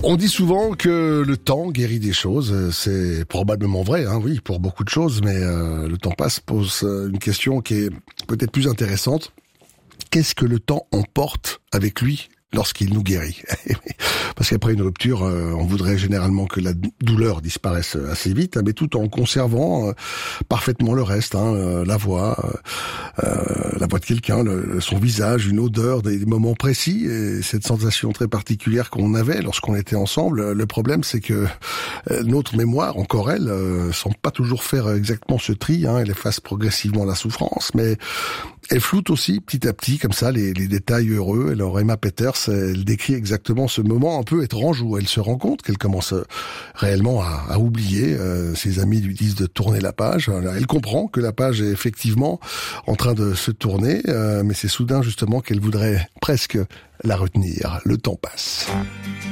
On dit souvent que le temps guérit des choses. C'est probablement vrai, oui, pour beaucoup de choses, mais le temps pose une question qui est peut-être plus intéressante. Qu'est-ce que le temps emporte avec lui lorsqu'il nous guérit? Parce qu'après une rupture, on voudrait généralement que la douleur disparaisse assez vite, mais tout en conservant parfaitement le reste, la voix de quelqu'un, son visage, une odeur, des moments précis, et cette sensation très particulière qu'on avait lorsqu'on était ensemble. Le problème, c'est que notre mémoire, encore elle, semble pas toujours faire exactement ce tri. Elle efface progressivement la souffrance, mais elle floute aussi petit à petit, comme ça, les détails heureux. Alors Emma Peters, elle décrit exactement ce moment un peu étrange où elle se rend compte qu'elle commence réellement à oublier. Ses amis lui disent de tourner la page. Elle comprend que la page est effectivement en train de se tourner, mais c'est soudain justement qu'elle voudrait presque la retenir. Le temps passe.